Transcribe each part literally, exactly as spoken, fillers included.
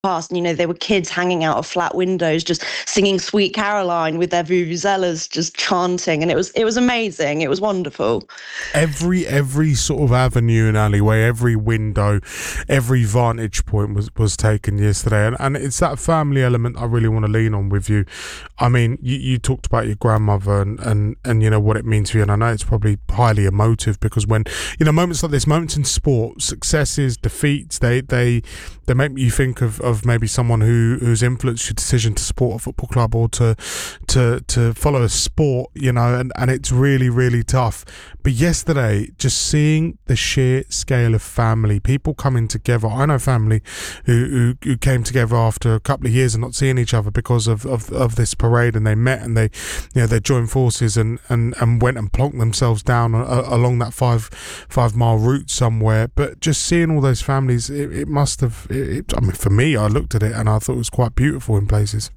past, and, you know, there were kids hanging out of flat windows just singing Sweet Caroline with their vuvuzelas, just chanting, and it was it was amazing. It was wonderful. Every every sort of avenue and alleyway, every window, every vantage point was, was taken yesterday, and, and it's that family element I really want to lean on with you. I mean, you, you talked about your grandmother and, and, and, you know, what it means for you, and I know it's probably highly emotive, because when, you know, moments like this, moments in sport, successes, defeats, they they, they make you think of, of maybe someone who, who's influenced your decision to support a football club or to to to follow a sport, you know, and, and it's really, really tough. But yesterday, just seeing the sheer scale of family, people coming together. I know family who, who, who came together after a couple of years of not seeing each other because of, of, of this parade, and they met and they, you know, they joined forces and, and, and went and plonked themselves down a, a, along that five five mile route somewhere. But just seeing all those families, it, it must have. It, it, I mean, for me, I looked at it and I thought it was quite beautiful in places.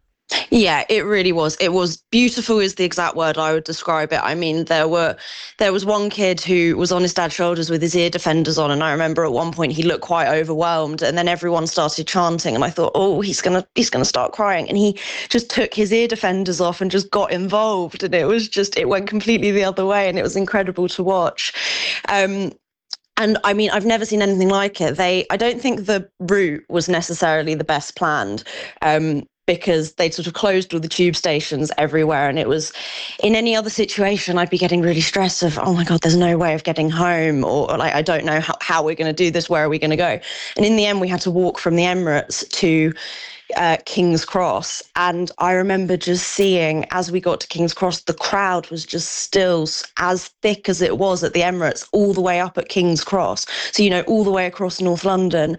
Yeah, it really was. It was beautiful is the exact word I would describe it. I mean, there were there was one kid who was on his dad's shoulders with his ear defenders on, and I remember at one point he looked quite overwhelmed, and then everyone started chanting, and I thought, oh, he's gonna he's gonna start crying, and he just took his ear defenders off and just got involved, and it was just it went completely the other way, and it was incredible to watch. Um, And I mean, I've never seen anything like it. They, I don't think the route was necessarily the best planned, um, because they'd sort of closed all the tube stations everywhere. And it was, in any other situation, I'd be getting really stressed of, oh my God, there's no way of getting home. Or, or like, I don't know how, how we're going to do this. Where are we going to go? And in the end, we had to walk from the Emirates to Uh, King's Cross, and I remember just seeing, as we got to King's Cross, the crowd was just still as thick as it was at the Emirates, all the way up at King's Cross, so, you know, all the way across North London.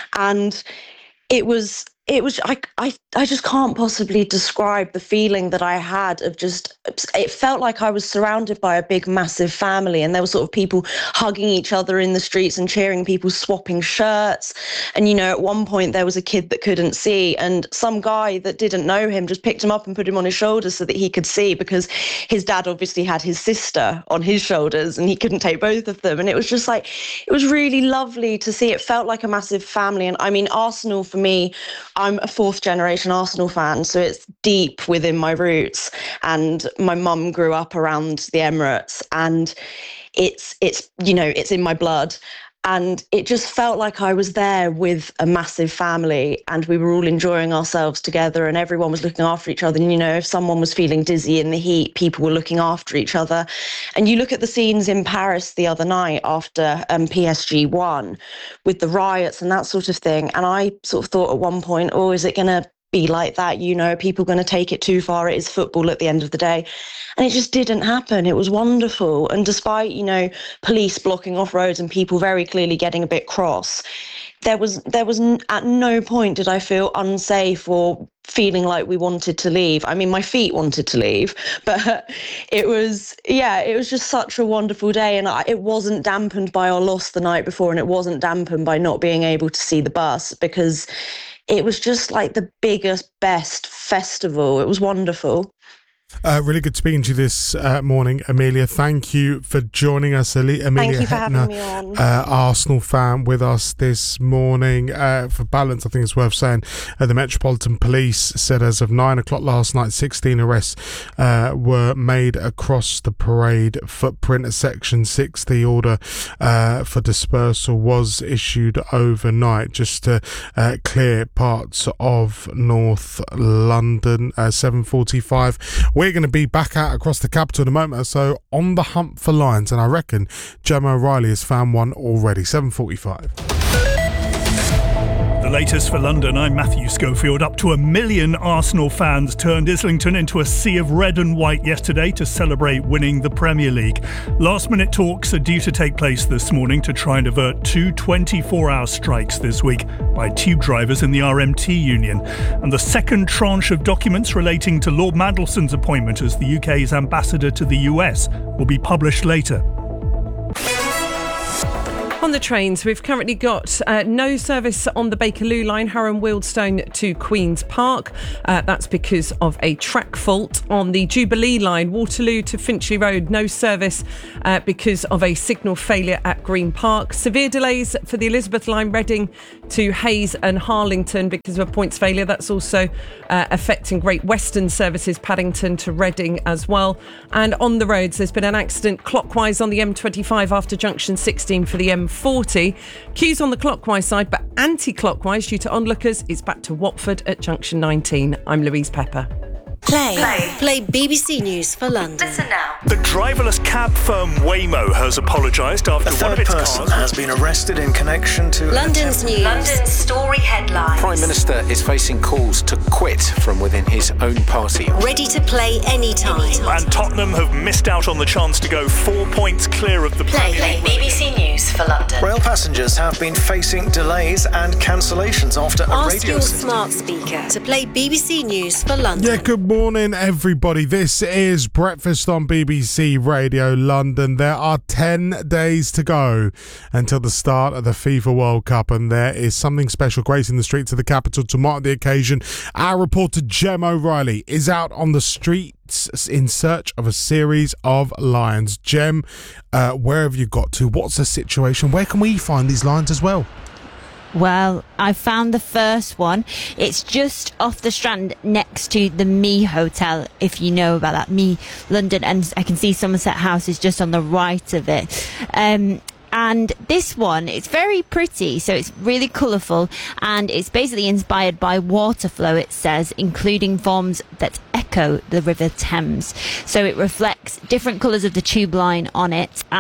And it was it was I, I I just can't possibly describe the feeling that I had of just, it felt like I was surrounded by a big massive family, and there were sort of people hugging each other in the streets and cheering, people swapping shirts. And, you know, at one point there was a kid that couldn't see, and some guy that didn't know him just picked him up and put him on his shoulders so that he could see, because his dad obviously had his sister on his shoulders and he couldn't take both of them. And it was just like, it was really lovely to see. It felt like a massive family. And I mean, Arsenal for me, I'm a fourth generation Arsenal fan, so it's deep within my roots. And my mum grew up around the Emirates, and it's, it's, you know, it's in my blood. And it just felt like I was there with a massive family, and we were all enjoying ourselves together, and everyone was looking after each other. And, you know, if someone was feeling dizzy in the heat, people were looking after each other. And you look at the scenes in Paris the other night after um, P S G won, with the riots and that sort of thing. And I sort of thought at one point, oh, is it going to be like that? You know, are people going to take it too far? It is football at the end of the day. And it just didn't happen. It was wonderful. And despite, you know, police blocking off roads and people very clearly getting a bit cross, there was there was at no point did I feel unsafe or feeling like we wanted to leave. I mean, my feet wanted to leave, but it was, yeah, it was just such a wonderful day. And I, it wasn't dampened by our loss the night before, and it wasn't dampened by not being able to see the bus, because it was just like the biggest, best festival. It was wonderful. Uh, really good speaking to you this uh, morning, Amelia. Thank you for joining us. Amelia Thank you for Hetner, having me on. Uh, Arsenal fan with us this morning. Uh, for balance, I think it's worth saying uh, the Metropolitan Police said as of nine o'clock last night, sixteen arrests uh, were made across the parade footprint. A Section sixty order uh, for dispersal was issued overnight just to uh, clear parts of North London. Uh, seven forty-five. We're going to be back out across the capital in a moment or so on the hunt for lions, and I reckon Gemma O'Reilly has found one already. seven forty-five. The latest for London, I'm Matthew Schofield. Up to a million Arsenal fans turned Islington into a sea of red and white yesterday to celebrate winning the Premier League. Last-minute talks are due to take place this morning to try and avert two twenty-four hour strikes this week by tube drivers in the R M T union. And the second tranche of documents relating to Lord Mandelson's appointment as the U K's ambassador to the U S will be published later. On the trains, we've currently got uh, no service on the Bakerloo line, Harrow Wealdstone to Queen's Park. Uh, that's because of a track fault. On the Jubilee line, Waterloo to Finchley Road, no service uh, because of a signal failure at Green Park. Severe delays for the Elizabeth line, Reading to Hayes and Harlington because of a points failure. That's also uh, affecting Great Western services, Paddington to Reading as well. And on the roads, there's been an accident clockwise on the M twenty-five after junction sixteen for the M forty. Queues on the clockwise side, but anti-clockwise due to onlookers. It's back to Watford at junction nineteen. I'm Louise Pepper. Play. Play. Play B B C News for London. Listen now. The driverless cab firm Waymo has apologised after A one of third its person cars has been arrested in connection to London's news. London's story headlines. Prime Minister is facing calls to quit from within his own party. Ready to play anytime. And Tottenham have missed out on the chance to go four points clear of the Play. Play B B C News for London. Rail passengers have been facing delays and cancellations after a Ask radio your system. smart speaker to play B B C News for London. Yeah, good morning, everybody. This is Breakfast on B B C Radio London. There are ten days to go until the start of the FIFA World Cup, and there is something special gracing the streets of the capital to mark the occasion. Our reporter Gem O'Reilly is out on the streets in search of a series of lions. Gem, uh, where have you got to? What's the situation? Where can we find these lions as well? Well, I found the first one. It's just off the Strand next to the Me Hotel, if you know about that. Me London, and I can see Somerset House is just on the right of it. Um, and this one, it's very pretty, so it's really colourful, and it's basically inspired by water flow, it says, including forms that echo the River Thames. So it reflects different colours of the tube line on it.